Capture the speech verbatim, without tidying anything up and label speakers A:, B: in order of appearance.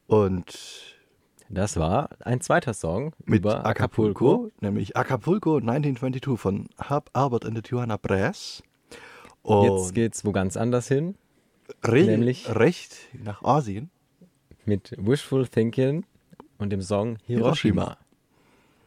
A: Und
B: Das war ein zweiter Song
A: mit
B: über
A: Acapulco,
B: Acapulco.
A: nämlich Acapulco neunzehnhundertzweiundzwanzig von Herb Albert and the Tijuana Brass.
B: Jetzt
A: Und
B: geht's wo ganz anders hin,
A: re
B: nämlich
A: recht nach Asien.
B: mit Wishful Thinking und dem Song
A: Hiroshima.
B: Hiroshima.